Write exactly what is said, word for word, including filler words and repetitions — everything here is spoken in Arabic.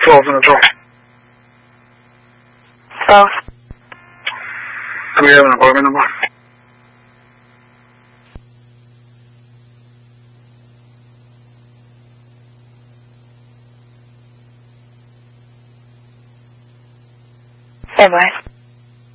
做不能做。 好。 咁樣能改變到嗎？ 拜拜。